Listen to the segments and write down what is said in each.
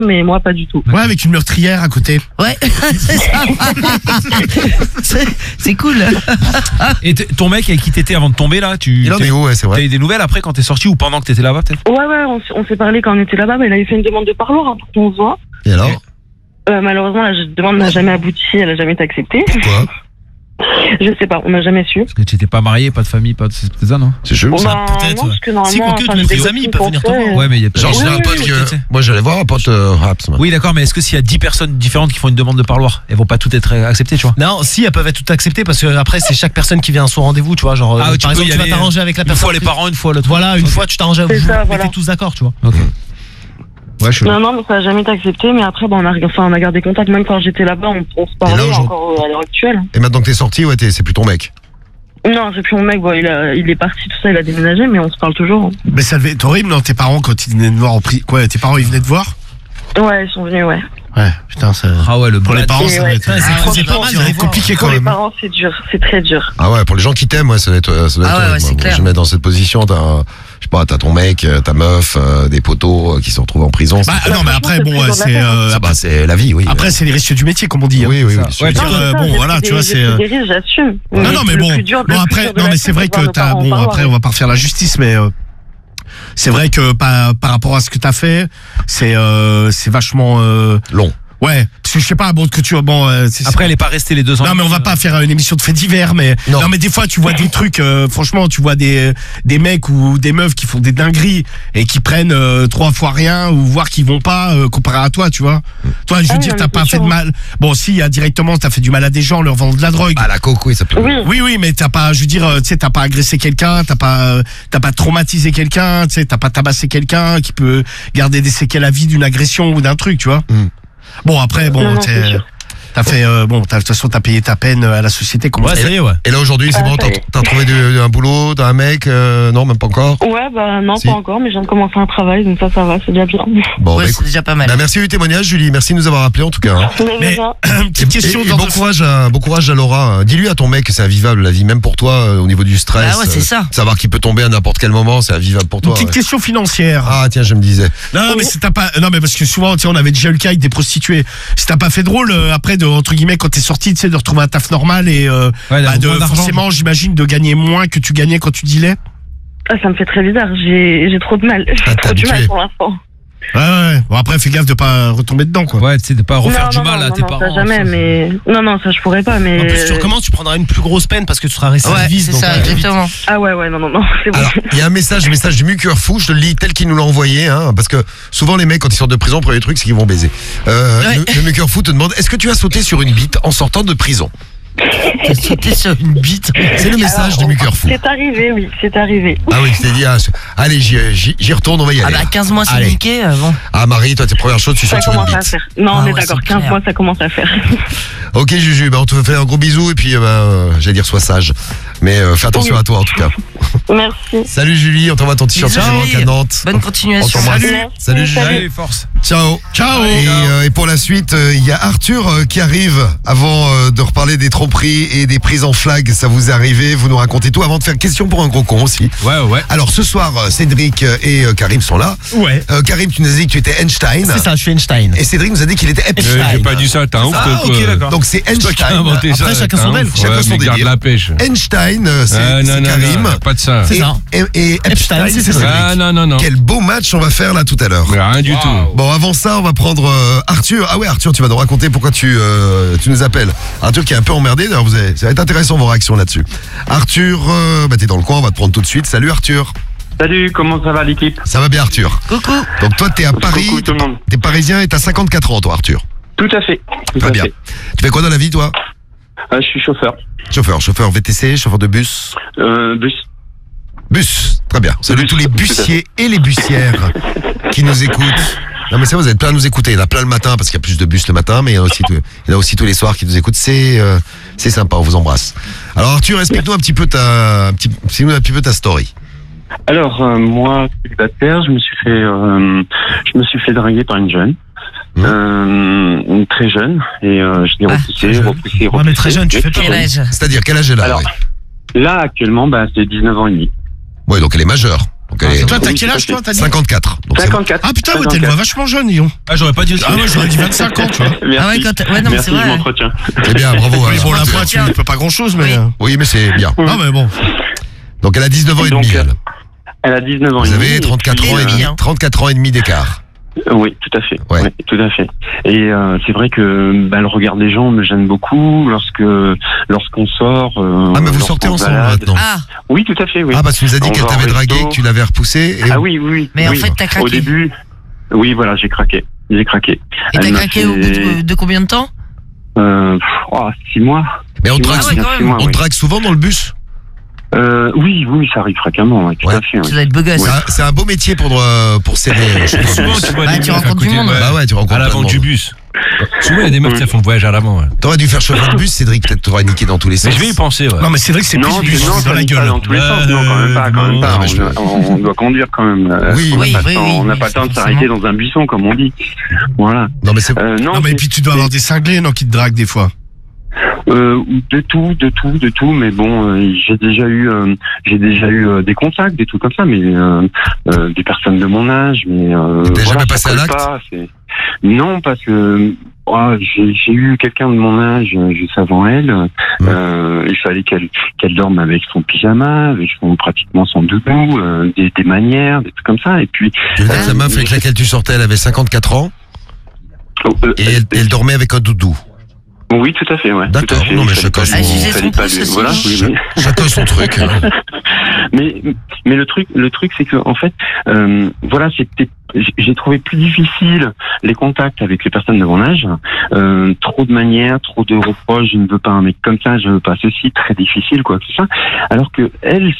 mais moi pas du tout. Ouais, avec une meurtrière à côté. Ouais, c'est ça. C'est cool. Et ton mec avec qui t'étais avant de tomber là, Il en est où, ouais, c'est t'as vrai. eu des nouvelles après quand t'es sorti ou pendant que t'étais là-bas peut-être? Ouais, on s'est parlé quand on était là-bas, mais il avait fait une demande de parloir hein, pour qu'on se voit. Et alors? Malheureusement, la demande n'a jamais abouti, elle a jamais été acceptée. Pourquoi? Je sais pas, on n'a jamais su. Parce que tu étais pas marié, pas de famille, pas de c'est ça non? C'est chelou ça. Bah, peut-être, non, ouais. parce que normalement, Si, quoique, enfin, nous, des tes gosses amis qui peuvent venir te pensaient, voir. Ouais, mais il y a pas. Genre, j'ai un pote que. Moi, j'allais voir un pote Raps. moi. Oui, d'accord, mais est-ce que s'il y a 10 personnes différentes qui font une demande de parloir, elles vont pas toutes être acceptées, tu vois? Non, si, elles peuvent être toutes acceptées parce que après, c'est chaque personne qui vient à son rendez-vous, tu vois. Genre, Ah, tu par peux exemple, y tu vas aller, t'arranger avec la Une personne. fois les parents, une fois l'autre. Voilà, une Ok. fois, tu t'arranges, C'est vous ça, mettez voilà. tous d'accord, tu vois. Ok. Ouais, je suis là. Non, mais ça n'a jamais été accepté, mais après, on a gardé contact, même quand j'étais là-bas, on se parlait aujourd'hui- encore à l'heure actuelle. Et maintenant que t'es sorti, ouais, c'est plus ton mec. Non, c'est plus mon mec, bon, il est parti, tout ça, il a déménagé, mais on se parle toujours. hein. Mais ça devait être horrible, non, tes parents, quand ils venaient te voir en prix. Quoi, tes parents, ils venaient te voir? Ouais, ils sont venus, ouais. Ouais, putain, ça. Ah ouais, le Pour les bled. parents, Et ça ouais. doit être. Ah, C'est pas mal, ça doit être compliqué quand Pour les même. parents, c'est dur, c'est très dur. Ah ouais, pour les gens qui t'aiment, ouais, ça doit être. Ah ouais, horrible, c'est moi. clair. Je me mets dans cette position, je sais pas, t'as ton mec, ta meuf, des potos qui se retrouvent en prison. Bah, non, mais après, bon, C'est la vie, oui. Après, c'est les risques du métier, comme on dit. Oui, oui, ça. bien sûr. Ouais, Dire, Non, mais ça, bon, j'ai voilà, pris tu vois, j'ai c'est. pris des risques, j'assume. Non, mais le bon. plus dur, Bon, le plus après, dur de non, la mais vie, c'est vrai de que voir t'as. nos Bon, parents, après, ouais. on va pas faire la justice, mais. C'est vrai que par rapport à ce que t'as fait, c'est vachement. Long. Ouais, parce que je sais pas, bon, que tu. Bon, Après, elle est pas restée les 2 ans. non, mais on va pas faire une émission de faits divers, mais Non. non, mais des fois tu vois des trucs, franchement, tu vois des mecs ou des meufs qui font des dingueries et qui prennent 3 fois rien ou voire qui vont pas comparé à toi, tu vois. Toi, je veux Ah, dire, non, t'as mais pas c'est fait de sûr. mal. Bon, si, directement, t'as fait du mal à des gens, leur vendant de la drogue. Ah, la coke, oui, ça peut. Oui, Oui, mais t'as pas, je veux dire, tu sais, t'as pas agressé quelqu'un, t'as pas traumatisé quelqu'un, tu sais, t'as pas tabassé quelqu'un qui peut garder des séquelles à vie d'une agression ou d'un truc, tu vois. Bon, après, bon, Non, non, t'es- c'est sûr. t'as fait, bon, de toute façon, t'as payé ta peine à la société, comment Ouais, ça ça y est, ouais. Et là, aujourd'hui, c'est Ah, bon, ça y est. t'as trouvé un boulot, t'as un mec, non, même pas encore. Ouais, bah non, Si. pas encore, mais je viens de commencer un travail, donc ça va, c'est déjà bien. Bon, Ouais, bah, c'est écoute. déjà pas mal. Bah, merci du témoignage, Julie. Merci de nous avoir appelés, en tout cas. hein. Mais, petite question Et dans bon courage à Laura. Dis-lui à ton mec que c'est invivable la vie, même pour toi, au niveau du stress. Ah ouais, c'est ça. Savoir qu'il peut tomber à n'importe quel moment, c'est invivable pour une toi. petite ouais. question financière. Ah tiens, je me disais. Non, mais t'as pas, non, mais parce que souvent, tu sais, on avait déjà eu le cas avec des prostituées. Si t'as pas fait drôle, après, entre guillemets, quand t'es sorti, tu sais, de retrouver un taf normal et, Ouais, bah, moins d'argent. forcément, j'imagine, de gagner moins que tu gagnais quand tu dealais. Ah, ça me fait très bizarre, j'ai trop de mal. J'ai Ah, t'es trop du mal habitué. pour l'instant. Ouais. Bon, après, fais gaffe de pas retomber dedans, quoi. Ouais, tu sais, de pas refaire du mal à tes non, parents. ça jamais, ça, mais non, ça je pourrais pas, mais. En plus, tu recommences, tu prendras une plus grosse peine parce que tu seras Ouais, récidiviste. c'est donc, ça, vite. exactement. Ah ouais, non, c'est bon. Alors, il y a un message du Mucur Fou, je te le lis tel qu'il nous l'a envoyé, hein, parce que souvent les mecs quand ils sortent de prison, le premier truc c'est qu'ils vont baiser. Le Mucur Fou te demande, est-ce que tu as sauté sur une bite en sortant de prison? T'as sauté sur une bite. C'est le message du Mucur Fou. C'est arrivé, oui, c'est arrivé. Ah oui, je t'ai dit, allez, j'y retourne, on va y Ah aller. bah 15 mois c'est Allez. niqué, bon. Ah Marie, toi tes premières choses, tu Ça sautes sur une commence à bite. faire. Non, Ah on est ouais, d'accord, c'est 15 clair. mois, ça commence à faire. Ok Juju, on te fait un gros bisou et puis j'allais dire sois sage. Mais fais attention à toi en tout cas. Merci. Salut Julie, on t'envoie ton t-shirt Bisous, sur Rock à Julie. Nantes. Bonne On continuation. t'embrasse. Salut. Salut Julie. Allez, force. Ciao. Ciao. Et pour la suite, il y a Arthur qui arrive avant de reparler des tromperies et des prises en flag. Ça vous est arrivé, vous nous racontez tout avant de faire question pour un gros con aussi. Ouais. Alors ce soir, Cédric et Karim sont là. Ouais. Karim, tu nous as dit que tu étais Einstein. C'est ça, je suis Einstein. Et Cédric nous a dit qu'il était Epstein. J'ai pas dit ça, t'as honte. Ah, ok, d'accord. Donc c'est C'est toi qui as Einstein. inventé ça. Après, chacun t'as son honte. bel. Chacun Ouais, son mais garde délire. la pêche. Einstein, c'est Non, Karim. pas de ça. C'est ça. Et Epstein, c'est Cédric. Ah non. Quel beau match on va faire là tout à l'heure. Mais rien du tout. Bon, avant ça, on va prendre Arthur. Ah ouais, Arthur, tu vas nous raconter pourquoi tu nous appelles. Arthur qui est un peu emmerdé. D'ailleurs, ça va être intéressant vos réactions là-dessus. Arthur, t'es dans le coin, on va te prendre tout de suite. Salut Arthur. Salut, comment ça va l'équipe? Ça va bien Arthur. Coucou. Donc toi, t'es à Paris. Coucou tout le monde. T'es parisien et t'as 54 ans, toi Arthur. Tout à fait. Tout Très à bien. fait. Tu fais quoi dans la vie, toi? Je suis chauffeur. Chauffeur VTC, chauffeur de bus. Bus. Bus, très bien. Salut Bus, tous les tout à bussiers et les bussières qui nous écoutent. Non mais ça, vous êtes plein à nous écouter. Il y en a plein le matin parce qu'il y a plus de bus le matin, mais il y en a aussi tous les soirs qui nous écoutent. C'est sympa, on vous embrasse. Alors Arthur, explique-nous un petit peu ta story. Alors, moi, célibataire, je me suis fait draguer par une jeune. Une très jeune. Et je l'ai repoussé. Ouais, mais très jeune, tu fais pas. Quel âge? C'est-à-dire, quel âge elle a? Alors, ouais. Là, actuellement, c'est 19 ans et demi. Ouais, donc elle est majeure. Donc, elle est Toi, t'as quel âge, toi, t'as dit 54. Donc, c'est bon. 54. Ah putain, ouais, t'as une voix vachement jeune, Lyon. Ah, j'aurais pas dit aussi. Ah, moi, j'aurais dit 25 ans, tu vois. Merci. Ah ouais, ouais, non, mais Merci, c'est vrai. je m'entretiens. C'est bien, bravo. Oui, bon, la c'est voix, bien. tu ne peux pas grand-chose, mais... Oui. Oui, mais c'est bien. Non, mais bon. Donc, elle a 19 ans et Donc, demi, elle. Elle a 19 ans. Vous et avez demi, 34 puis, ans et demi, hein. 34 ans et demi d'écart. Oui, tout à fait. Ouais. Oui, tout à fait. Et c'est vrai que le regard des gens me gêne beaucoup lorsqu'on sort. Ah, mais vous lorsqu'on sortez se ensemble balade. maintenant. Ah, Oui, tout à fait. Oui. Ah, parce que tu nous as dit On qu'elle va au t'avait dragué, resto. que tu l'avais repoussé. Et Ah oui, oui. mais en oui. fait, t'as Au craqué. début, oui, voilà, j'ai craqué. J'ai craqué. Et Elle t'as m'a craqué fait, au bout de combien de temps 6 mois. Mais on te Ah drague, ouais, quand même. 6 mois, on te oui. drague souvent dans le bus. Oui, ça arrive fréquemment, ouais, tout Ouais. à fait. Tu Oui. dois être beau gosse. C'est un beau métier pour serrer. Je pense. Souvent, tu vois Bah, des tu meufs à rencontres du côté, monde. ouais, Bah ouais, tu rencontres à plein de l'avant monde. du bus. Souvent, il y a des meufs qui font le voyage à l'avant. Ouais. T'aurais dû faire chauffeur de bus, Cédric, peut-être t'aurais niqué dans tous les sens. Mais je vais y penser, ouais. Non, mais c'est vrai que c'est Non, plus du non, dans ça la n'est pas gueule. dans tous les sens. Non, quand même pas, quand même pas. Non, mais je- On doit conduire quand même. Oui, on n'a oui, pas le oui, temps- oui, on n'a oui, pas le temps de forcément. s'arrêter dans un buisson, comme on dit. Voilà. Non, mais c'est. Non, Non, mais puis tu dois avoir des cinglés, non, qui te draguent des fois. de tout, mais bon, j'ai déjà eu des contacts, des trucs comme ça, mais des personnes de mon âge, mais T'es jamais ça passé à colle l'acte pas, non, parce que j'ai eu quelqu'un de mon âge juste avant elle. Il fallait qu'elle dorme avec son pyjama, avec pratiquement son doudou, des manières, des trucs comme ça, et puis Tu veux dire que la meuf avec laquelle tu sortais, elle avait 54 ans et elle dormait avec un doudou. oui, tout à fait, ouais. D'accord, tout à fait. non, mais Il fallait chacun pas son- lui- Ah, il j'ai fallait son pas pouce lui- aussi. Voilà, oui. Chacun son truc. Hein. Mais le truc c'est que en fait voilà, j'ai trouvé plus difficile les contacts avec les personnes de mon âge, trop de manières, trop de reproches, je ne veux pas un mec comme ça, je veux pas ceci, très difficile quoi, tout ça, alors que elle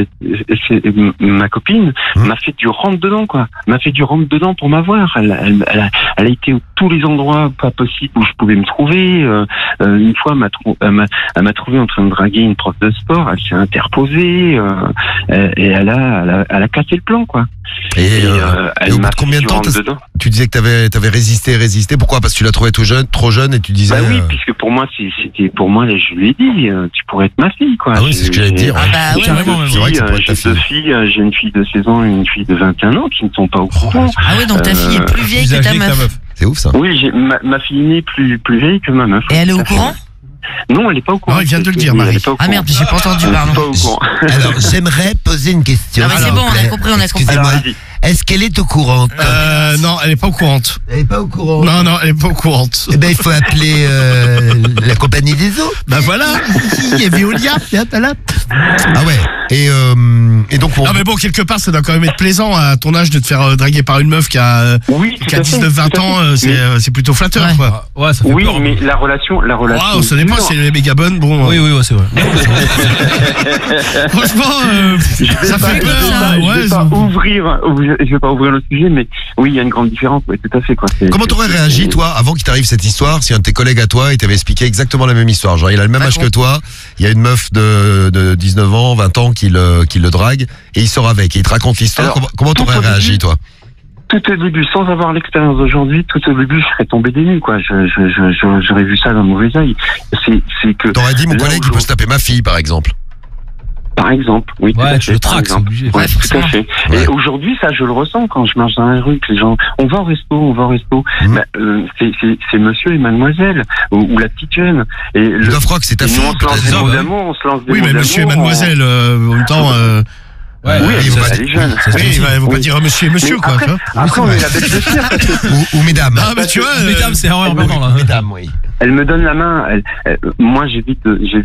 ma copine m'a fait du rentre dedans quoi, m'a fait du rentre dedans pour m'avoir, elle a été à tous les endroits pas possibles où je pouvais me trouver, une fois elle m'a trouvé en train de draguer une prof de sport, elle s'est interposée et elle a cassé le plan quoi. Et Elle au bout m'a de combien de fait temps du rentre dedans. tu disais que t'avais résisté. Pourquoi? Parce que tu l'as trouvé trop jeune et tu disais. Bah oui, puisque pour moi, je lui ai dit, tu pourrais être ma fille, quoi. Ah oui, c'est ce que j'allais te dire. Ah bah oui. Carrément, même. C'est vrai que ça pourrait être ta J'ai deux fille. filles, j'ai une fille de 16 ans et une fille de 21 ans qui ne sont pas au courant. Ah ouais, donc ta fille est plus vieille Plus que ta âgée que meuf. C'est ouf ça. Oui, ma fille aînée plus vieille que ma meuf. Et elle est Tout au à fait. courant? Non, elle n'est pas au courant. Non, il vient de le dire, Elle Marie. est pas au Ah courant. merde, j'ai pas entendu, Elle est pardon. pas au courant. Alors, j'aimerais poser une question. Ah mais c'est s'il bon, vous on a plaît. compris, on a compris. Excusez-moi. Alors, vas-y. Est-ce qu'elle est au courant? Non, elle est pas au courant. Elle est pas au courant. Non, non, elle est pas au courant. Eh ben, il faut appeler la compagnie des eaux. Bah voilà, il y a Veolia, tiens, t'as là. Ah ouais. Et donc on. Non mais bon, quelque part, ça doit quand même être plaisant à ton âge de te faire draguer par une meuf qui a Oui, tout à fait, 19-20 tout à ans, fait. c'est plutôt flatteur, Ouais. quoi. Ouais, ça fait Oui, peur. mais la relation. Waouh, ça dépend, dure. si elle est méga bonne, bon. Oui, oui, ouais, c'est vrai. Franchement, ça fait peur, Je ouais. vais pas ouvrir le sujet, mais oui, il y a une grande différence, oui, tout à fait, quoi. Comment t'aurais réagi, toi, avant qu'il t'arrive cette histoire, si un de tes collègues à toi, il t'avait expliqué exactement la même histoire? Genre, il a le même âge que toi, il y a une meuf de 19 ans, 20 ans qui le drague, et il sort avec, et il te raconte l'histoire. Alors, Comment t'aurais tout au réagi, début, toi? Tout au début, sans avoir l'expérience d'aujourd'hui, tout au début, je serais tombé des nues, quoi. J'aurais vu ça d'un mauvais œil. C'est que. T'aurais dit, mon là, collègue, il peut se taper ma fille, par exemple. Par exemple, oui. tout Ouais, à tu fait, le par traques, c'est exemple. obligé. Ouais, Ouais, tout à forcément. fait. Ouais. Et aujourd'hui, ça, je le ressens quand je marche dans la rue, que les gens, on va au resto. Mhm. Bah, c'est monsieur et mademoiselle, ou la petite jeune. Et le, Love Rock, c'est ta et fille. nous, on se lance des peut-être. mots d'amour, on se lance des Oui, mots mais d'amour. monsieur et mademoiselle, en même temps, Ouais, Oui, ouais, elle, ça, elle est jeune. oui, il va pas Oui. dire monsieur et monsieur, Mais quoi. après, tu vois. après, on est la bête de cire, parce que Ou mesdames. Ah, mais tu vois, Mesdames, c'est en perdant, là. Mesdames, oui. elle me donne la main. Moi, j'évite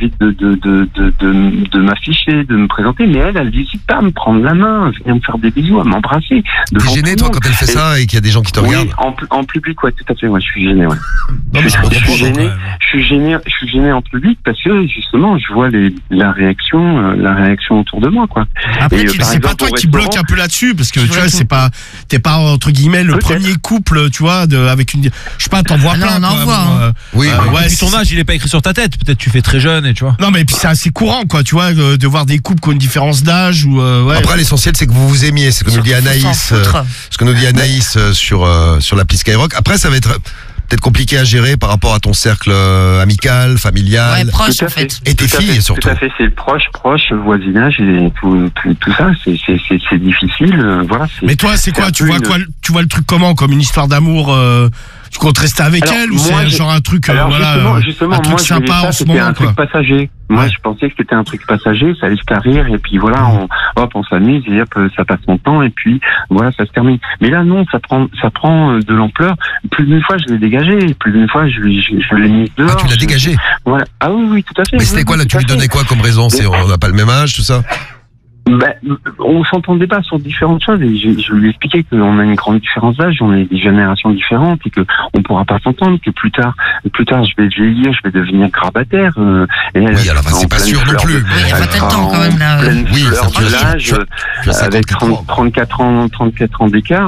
de m'afficher, de me présenter, mais elle n'hésite pas à me prendre la main, à venir me faire des bisous, à m'embrasser. T'es devant gêné, tout toi, le monde. quand elle fait ça et qu'il y a des gens qui te Oui, regardent? en public, ouais, tout à fait, ouais, je suis gêné, ouais. Non, mais c'est pour je suis comprendre. gêné, je suis gêné en public parce que justement, je vois la réaction autour de moi, quoi. Après, Et, tu par c'est pas exemple, toi au qui restaurant- bloque un peu là-dessus, parce que tu vois, Exactement. t'es pas entre guillemets le Peut-être. premier couple, tu vois, avec une, je sais pas, t'en vois Ah non, plein. on en quoi, voit, bon, hein. Oui, ouais, Et puis c'est- ton âge, il est pas écrit sur ta tête. Peut-être tu fais très jeune et tu vois. Non, mais puis c'est assez courant, quoi, tu vois, de voir des couples qui ont une différence d'âge ou ouais. Après, l'essentiel, c'est que vous vous aimiez. C'est ce que nous dit Faut s'en Anaïs. foutre. Ce que nous dit Anaïs sur l'appli Skyrock. Après, ça va être peut-être compliqué à gérer par rapport à ton cercle amical, familial. Ouais, proche Tout à en fait. Et tes Tout à filles fait, surtout. Tout à fait, c'est le proche, le voisinage et tout ça, c'est difficile. Voilà. Mais toi, c'est quoi? un Tu peu vois une- quoi? Tu vois le truc comment? Comme une histoire d'amour? Tu comptes rester avec Alors, elle ou moi, c'est je- genre un truc, Alors voilà, justement, un truc moi je voyais sympa ça, en ce c'était moment, un quoi. truc passager. Moi, Ouais. je pensais que c'était un truc passager, ça allait se tarir et puis voilà, on s'amuse et hop, ça passe son temps et puis voilà, ça se termine. Mais là, non, ça prend de l'ampleur. Plus d'une fois, je l'ai dégagé, plus d'une fois, je l'ai mis dehors. Ah, tu l'as dégagé. Voilà. Ah oui, tout à fait. Mais oui, c'était oui, quoi là? tout Tu à lui fait. donnais quoi comme raison? C'est on n'a pas le même âge, tout ça? Ben, on s'entendait pas sur différentes choses et je lui ai expliqué qu'on a une grande différence d'âge, on est des générations différentes et que on pourra pas s'entendre, que plus tard je vais vieillir, je vais devenir grabataire. Et elle, Oui, alors sera c'est en pas pleine sûr non fleur plus. de- Mais il y a elle pas sera de temps, quand en même, là. pleine Oui, fleur ça, de l'âge, tu as avec 34 ans d'écart,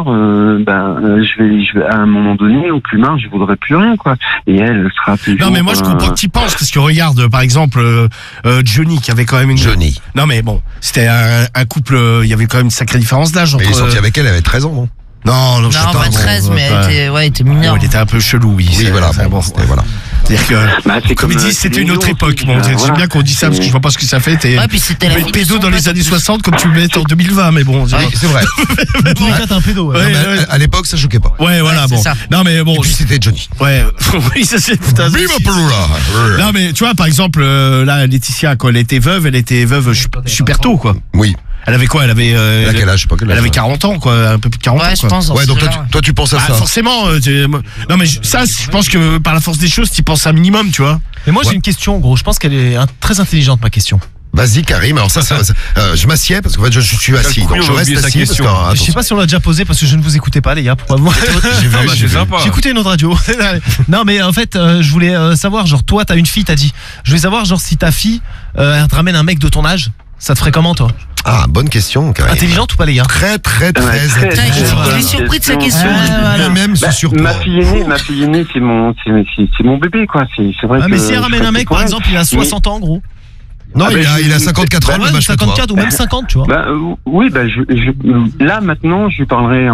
je vais à un moment donné, au plus marre, je voudrais plus rien, quoi. Et elle sera toujours. Non mais moi je comprends que t'y penses parce que regarde par exemple Johnny qui avait quand même une Johnny. Non mais bon c'était un couple il y avait quand même une sacrée différence d'âge Mais entre il est sorti avec elle avait 13 ans, non? non Non, je sais pas bon, 13, mais elle était mineure. il était un peu chelou oui Oui, c'est- voilà. c'est Bon, bon, voilà. c'est-à-dire que Bah, c'est comme ils disent c'était une autre époque bon j'aime bien qu'on dise ça parce que je vois pas ce que ça fait t'es Ouais, puis c'était la fille de pédo son dans les pote, en années plus. 60 comme tu le mets en 2020 mais bon Oui, c'est vrai. mais bon. T'es un pédo. Ouais, Non, mais ouais. à l'époque, ça choquait pas. Ouais voilà Ouais, c'est bon ça. non mais bon Et puis c'était Johnny. ouais oui ça c'est putain Bim, Apollola. non mais tu vois par exemple là Laetitia quand elle était veuve super tôt quoi. Oui. Elle avait quoi? Elle avait Elle a quel âge? Je sais pas quel âge. elle avait 40 ans quoi, un peu plus de 40 ans Ouais, je quoi. pense. dans Ouais, ce donc genre. toi tu penses à Ah, ça. forcément non mais ça je pense que par la force des choses tu penses un minimum tu vois. Mais moi, Ouais. j'ai une question, gros. Je pense qu'elle est très intelligente, ma question. Vas-y Karim, alors ça je m'assieds parce qu'en fait je suis assis, donc je reste assis parce que, Je sais pas si on l'a déjà posé parce que je ne vous écoutais pas, les gars. Pourquoi vous j'ai vu. J'ai écouté une autre radio. Non, mais en fait, je voulais savoir, genre, toi, t'as une fille, t'as dit. Je voulais savoir, genre, si ta fille, elle te ramène un mec de ton âge, ça te ferait comment, toi? Ah, bonne question Karim. Intelligente ou pas, les gars? Très très intelligente. Il est surpris de sa question. Lui-même se surprend. Ma fille aînée, c'est mon bébé, quoi. C'est vrai Ah, que. mais si elle ramène un mec, par exemple, il a 60 ans, gros. Non, Ah, il a 54 ans, le Ouais, même âge que toi. 54 ou même 50, tu vois. Oui, là maintenant, je lui parlerai,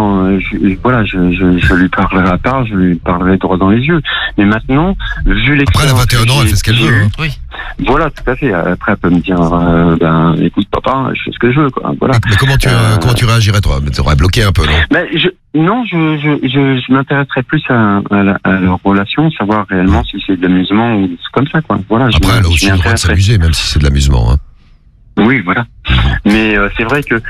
je lui parlerai à part, je lui parlerai droit dans les yeux. Mais maintenant, vu l'expérience. Après, elle a 21 ans, elle fait ce qu'elle veut. Hein. Oui. Voilà, tout à fait. Après, elle peut me dire, écoute, papa, je fais ce que je veux, quoi. Voilà. Mais comment tu réagirais, toi? Tu aurais bloqué un peu, non? Non, je m'intéresserais plus à leur relation, savoir réellement si c'est de l'amusement ou c'est comme ça, quoi. Voilà. Après, elle a aussi le droit de s'amuser, même si c'est de l'amusement. Hein. Oui, voilà. Mais c'est vrai que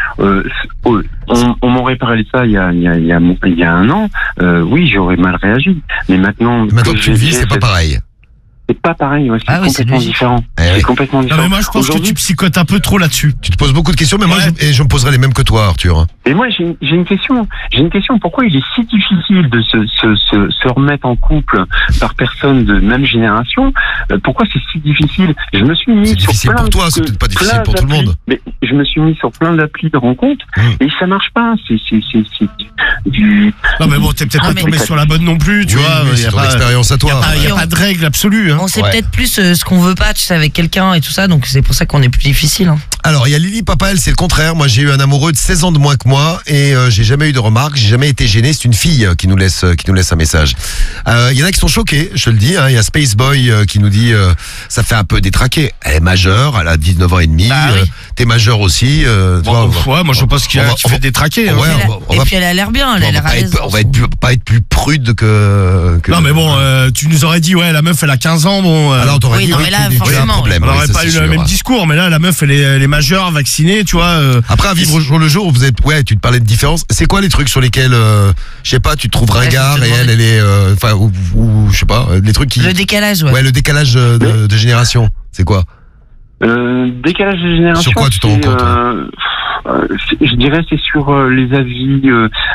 on m'aurait parlé de ça il y a un an. Oui, j'aurais mal réagi. Mais maintenant Maintenant que tu le vis, c'est pas pareil. C'est pas pareil, ouais, c'est Ah oui, c'est complètement logique. différent. Eh C'est oui. complètement Non différent. mais moi je pense que Aujourd'hui- tu psychotes un peu trop là-dessus. Tu te poses beaucoup de questions, mais moi, Ouais. je me poserai les mêmes que toi, Arthur. Et moi, j'ai une question. Pourquoi il est si difficile de se remettre en couple par personne de même génération? Pourquoi c'est si difficile? Je me suis mis C'est sur difficile plein pour toi, c'est peut-être pas difficile plein pour tout le d'applis. monde. Mais je me suis mis sur plein d'applis de rencontres et ça marche pas. C'est du. Non mais bon t'es peut-être Non, pas mais- tombé sur la bonne non plus tu Oui, vois. oui, y c'est a ton pas- expérience à y a toi. pas- y a pas de règle absolue. Hein. On sait Ouais. peut-être plus ce qu'on veut pas, tu sais, avec quelqu'un et tout ça, donc c'est pour ça qu'on est plus difficile. Hein. Alors, il y a Lily Papa, elle, c'est le contraire. Moi, j'ai eu un amoureux de 16 ans de moins que moi et j'ai jamais eu de remarques, j'ai jamais été gêné. C'est une fille qui nous laisse un message. Il y en a qui sont choqués, je te le dis. Hein. Il y a Space Boy qui nous dit ça fait un peu détraqué. Elle est majeure, elle a 19 ans et demi. Ah oui. T'es majeur aussi. tu Bon, vois, ouais moi je pense qu'il on va- tu fais détraquer. hein. Ouais, Et puis elle a l'air bien, elle a on va l'air à pas l'aise. être plus prude que. Non mais bon tu nous aurais dit ouais la meuf elle a 15 ans bon. Alors, t'aurais Oui, dit non, mais là, tu as un forcément, problème. on oui, n'aurait ça, pas c'est eu sûr. le même discours mais là la meuf elle est majeure vaccinée tu vois. Après, à vivre au jour le jour, vous êtes, ouais, tu te parlais de différence. C'est quoi les trucs sur lesquels, je sais pas, tu te trouves ringard je et te elle est, enfin, ou je sais pas, les trucs qui. Le décalage, ouais. Ouais, le décalage de génération. C'est quoi? Décalage de génération. Sur quoi tu t'en rends compte, Je dirais c'est sur les avis,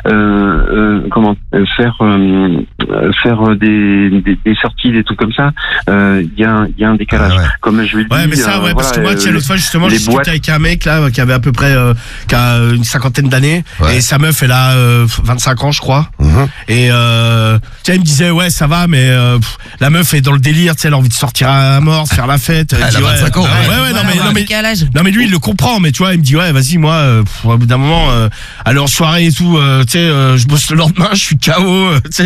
faire des sorties, des trucs comme ça. Il y a un décalage. Ah ouais. Comme je lui dis. Ouais mais ça ouais parce que moi tiens l'autre fois justement les j'ai discuté boîtes. avec un mec là qui avait à peu près qui a une cinquantaine d'années Ouais. et sa meuf elle a 25 ans je crois. Mhm. Et tiens, il me disait ouais ça va mais la meuf est dans le délire, tu sais elle a envie de sortir à mort, de faire la fête. Elle dit, a ouais, 25 ans, ouais, ouais. ouais, non, Voilà, mais, un décalage. non mais lui il le comprend mais tu vois il me dit ouais vas-y moi au bout d'un moment aller en soirée et tout tu sais je bosse le lendemain je suis KO tu sais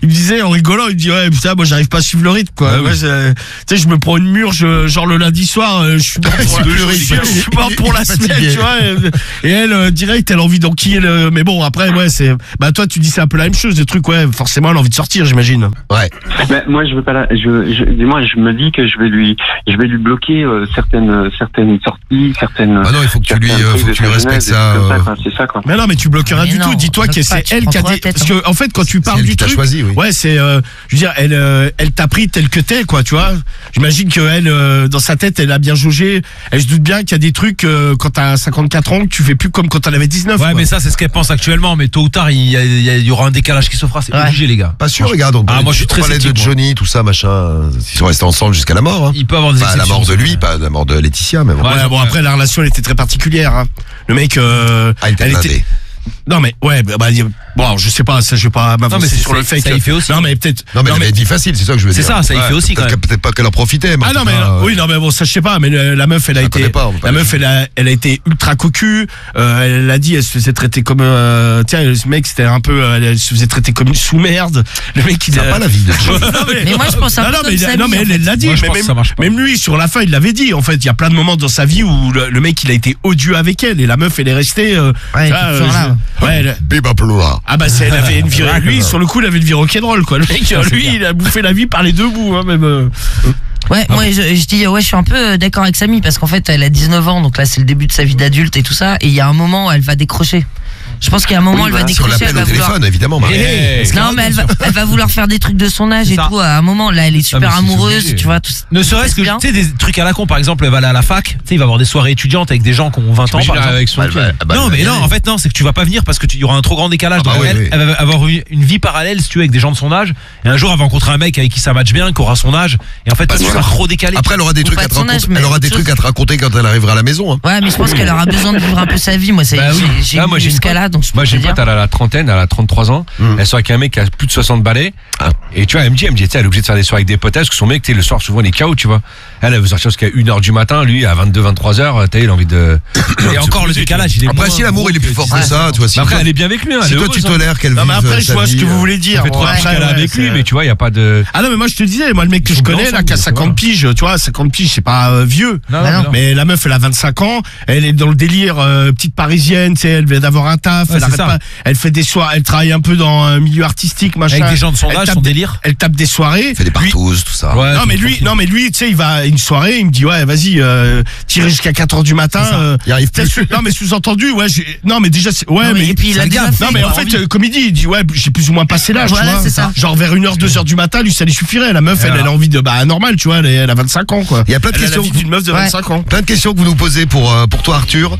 il me disait en rigolant, il me dit ouais putain moi j'arrive pas à suivre le rythme quoi. Ah oui. Ouais, tu sais je me prends une murge genre le lundi soir, je suis mort pour je suis mort pour la semaine, tu vois. Et elle direct elle a envie d'enquiller le. Mais bon après ouais c'est bah toi tu dis c'est un peu la même chose, des trucs ouais forcément elle a envie de sortir j'imagine. Ouais. Ben, moi, je veux pas moi, je me dis que je vais lui bloquer certaines sorties, certaines. Ah non, il faut que tu lui respectes ça. C'est ça, quoi. Mais non, mais tu bloqueras Mais du non, tout. Dis-toi que bloque pas, c'est tu elle prends qui a trop la dit. tête, Parce que, en fait, quand tu parles elle du qui t'a truc. choisi, oui. Ouais, c'est. Je veux dire, elle t'a pris tel que t'es, quoi, tu vois. J'imagine qu'elle, dans sa tête, elle a bien jaugé. Elle se doute bien qu'il y a des trucs, quand t'as 54 ans, que tu fais plus comme quand t'en avais 19. Ouais, quoi. mais ça, c'est ce qu'elle pense actuellement. Mais tôt ou tard, il y aura un décalage qui se fera. C'est obligé, les gars. Pas sûr, regarde. Moi, je suis très on parlait de sceptique, Johnny, tout ça, machin. Ils sont restés ensemble jusqu'à la mort. Hein. Il peut avoir des Pas la exceptions. mort de lui, pas la mort de Laetitia, mais bon. Ouais, bon, après, la relation, elle était très particulière, hein. Le mec, Ah, il était blindé. Non, mais, ouais, bon, je sais pas, ça, je vais pas m'avancer sur le fait ça que. y fait aussi. Non, mais peut-être. Non, mais elle avait dit facile, c'est ça que je veux dire. C'est ça, ça y fait aussi, quand même. Peut-être pas qu'elle en profitait, mais. Ah non mais oui non mais bon ça je sais pas mais la meuf elle a été elle a été ultra cocu, elle a dit elle se faisait traiter comme tiens ce mec c'était un peu elle se faisait traiter comme une sous-merde, le mec il a pas la vie de Mais moi je pense un peu comme Samy, non mais elle l'a dit, Moi, je mais pense que ça marche pas. même lui sur la fin il l'avait dit en fait, il y a plein de moments dans sa vie où le mec il a été odieux avec elle et la meuf elle est restée Ouais, toujours là. Biba Plola. Ah bah elle avait une vie lui sur le coup il avait une vie rock'n'roll quoi, le mec lui il a bouffé la vie par les deux bouts hein, même. Ouais, moi je dis ouais, je suis un peu d'accord avec Samy parce qu'en fait elle a 19 ans donc là c'est le début de sa vie d'adulte et tout ça et il y a un moment où elle va décrocher. Je pense qu'il y a un moment où elle va Si on décrocher, elle l'appelle va au vouloir. téléphone, évidemment. Non mais elle va vouloir faire des trucs de son âge et ça. tout. À un moment là, elle est super mais c'est amoureuse, obligé. tu vois. Ne serait-ce que, bien. tu sais, des trucs à la con, par exemple, elle va aller à la fac, tu sais, il va avoir des soirées étudiantes avec des gens qui ont 20 ans, par exemple. avec son Non, mais non, en fait, non, c'est que tu vas pas venir parce que il y aura un trop grand décalage. Ah bah Donc, oui, elle, oui. elle va avoir une vie parallèle, si tu veux, avec des gens de son âge. Et un jour, elle va rencontrer un mec avec qui ça match bien, qui aura son âge. Et en fait, Bah, tu voilà. seras trop décalé. Après, elle aura des trucs pas à de te son âge, raconter. mais Elle aura des autre trucs chose. à te raconter quand elle arrivera à la maison. Hein. Ouais, mais je pense qu'elle aura besoin de vivre un peu sa vie. Moi, c'est Bah oui. j'ai Là, moi, vu j'ai une jusqu'à pote- là, donc je peux Moi j'ai te une dire. pote, elle a la trentaine, elle a 33 ans, elle sort avec un mec qui a plus de 60 balais, et tu vois, elle me dit, tu sais, elle est obligée de faire des soirées avec des potes, parce que son mec, tu sais, le soir, souvent, il est KO, tu vois. Elle veut sortir jusqu'à 1h du matin, lui, à 22, 23h, tu sais, il a envie de. Et encore, le décalage, il est Après, moins si l'amour il est plus fort que ça, tu vois. Si Mais après, toi- elle est bien avec lui, hein, si elle est toi tu heureuse, hein. tolères qu'elle Non vive mais après je sa vois ce vie, que vous voulez dire. Ça fait 3 Après, piges qu'elle est ouais, avec lui, c'est- mais tu vois, il n'y a pas de. Ah non mais moi je te disais, moi le mec que Ils je sont connais bien là qui a ensemble, 50 voilà. piges, tu vois 50 piges c'est pas vieux. Non, Bah non. Mais la meuf elle a 25 ans, elle est dans le délire petite parisienne, tu sais, elle vient d'avoir un taf, Ouais, elle c'est arrête ça. pas, elle fait des soirées, elle travaille un peu dans un milieu artistique machin. avec des gens de son Elle âge, tape son des- délire. Elle tape des soirées. fait des Lui- partouzes, tout ça. Ouais, non mais lui tu sais il va à une soirée, il me dit ouais vas-y tirer jusqu'à 4h du matin. Il arrive tu sais, plus. non mais sous-entendu ouais non mais déjà ouais Non, mais mais et puis il a déjà fait, non mais il a en fait envie. comme il dit ouais j'ai plus ou moins passé l'âge Voilà, tu vois. c'est ça. Genre vers 1h 2h du matin lui ça lui suffirait, la meuf elle a envie de normal tu vois, elle a 25 ans quoi. Il y a plein de Elle a la questions. vie d'une meuf de Ouais. 25 ans. Plein de questions que vous nous posez pour toi Arthur.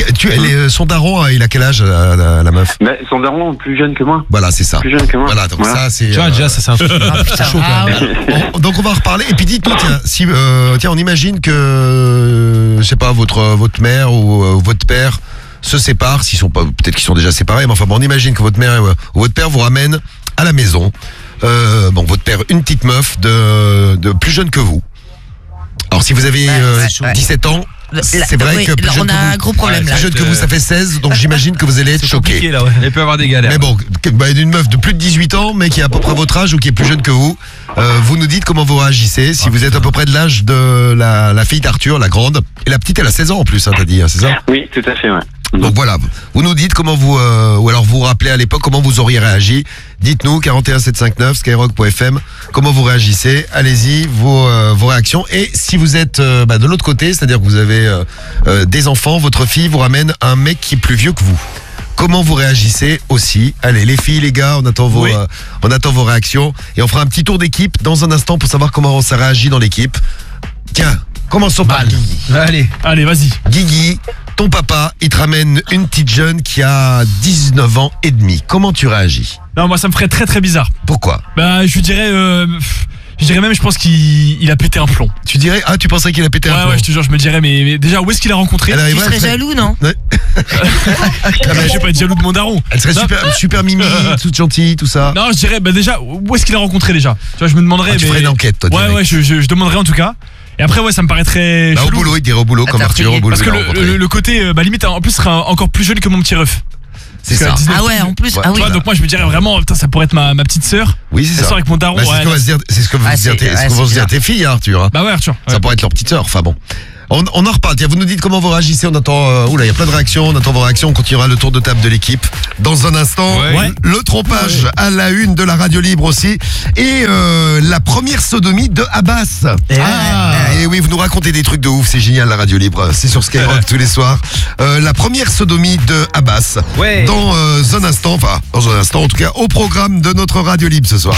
Son daron, il a quel âge la meuf? Mais son daron plus jeune que moi. Voilà, c'est ça. Plus jeune que moi. Voilà, donc ça c'est. Tu vois, déjà, ça, c'est un truc. chaud, Ah quand même. ouais. Donc on va en reparler. Et puis dites-nous, tiens, si tiens, on imagine que je sais pas votre mère ou votre père se séparent, s'ils sont pas, peut-être qu'ils sont déjà séparés, mais enfin bon, on imagine que votre mère ou votre père vous ramène à la maison. Bon, votre père, une petite meuf de plus jeune que vous. Alors si vous avez ouais. 17 ans, c'est vrai oui, que plus là, jeune on que a vous, un gros problème là. plus jeune que vous, ça fait 16, donc j'imagine que vous allez être C'est choqué. compliqué, là, ouais. Il peut y avoir des galères. Mais bon, une meuf de plus de 18 ans, mais qui est à peu près votre âge ou qui est plus jeune que vous, vous nous dites comment vous réagissez. Si vous êtes à peu près de l'âge de la fille d'Arthur, la grande, et la petite elle a 16 ans en plus, hein, t'as dit, hein, c'est ça? Oui, tout à fait, ouais. Donc voilà, vous nous dites comment vous, ou alors vous vous rappelez à l'époque comment vous auriez réagi. Dites-nous 41 759 skyrock.fm comment vous réagissez. Allez-y, vos réactions. Et si vous êtes de l'autre côté, c'est-à-dire que vous avez des enfants, votre fille vous ramène un mec qui est plus vieux que vous. Comment vous réagissez aussi? Allez, les filles, les gars, on attend vos réactions et on fera un petit tour d'équipe dans un instant pour savoir comment ça réagit dans l'équipe. Tiens, commençons par Guigui. Allez vas-y. Guigui, ton papa, il te ramène une petite jeune qui a 19 ans et demi. Comment tu réagis? Non, moi ça me ferait très très bizarre. Pourquoi? Bah, je dirais même, je pense qu'il a pété un plomb. Tu dirais, tu pensais qu'il a pété un Ouais, plomb? ouais, je te jure, je me dirais, mais déjà, où est-ce qu'il a rencontré? Elle Tu arriverait, serais elle serait- jaloux, non? Ouais. Ah, bah, je vais pas être jaloux de mon daron. Elle serait Non. super mimi, toute gentille, tout ça. Non, je dirais, bah déjà, où est-ce qu'il a rencontré déjà? Tu vois, je me demanderais. Tu mais... ferais une enquête, toi, Ouais, direct. ouais, je demanderais en tout cas. Et après, ouais, ça me paraîtrait Bah, au chelou. boulot, il dirait au boulot, comme Attends, Arthur, au boulot. Parce que il l'a rencontré. le côté, limite, en plus, sera encore plus jeune que mon petit ref. C'est Parce qu'à ça. 19, Ah ouais, en plus, Ouais. ah oui. Tu vois, donc moi je me dirais vraiment, putain, ça pourrait être ma petite sœur. Oui, c'est Elle ça. sort avec mon daron. Bah, c'est ouais, ce que va se dire, c'est ce que vont Ah, se dire c'est- tes- ouais, ce que vont c'est se dire bizarre. tes filles, hein, Arthur. Hein. Bah ouais, Arthur. Ça pourrait être leur petite sœur. Enfin bon. On en reparle. Tiens, vous nous dites comment vous réagissez. On attend. Oula, il y a plein de réactions. On attend vos réactions. On continuera le tour de table de l'équipe dans un instant. Ouais. Le trompage à la une de la radio libre aussi. Et la première sodomie de Abbas. Et oui, vous nous racontez des trucs de ouf. C'est génial la radio libre. C'est sur Skyrock tous les soirs. La première sodomie de Abbas. Ouais. Dans un instant. Enfin, dans un instant en tout cas, au programme de notre radio libre ce soir.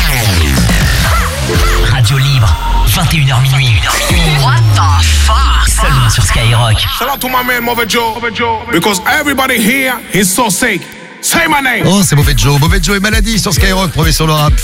Radio libre, 21h minuit. What the fuck? Seulement sur Skyrock. Shout out to my man Mother Joe, because everybody here is so sick. Say my name. Oh, c'est Mauvais Joe. Mauvais Joe et Maladie sur Skyrock. Premier sur le rap.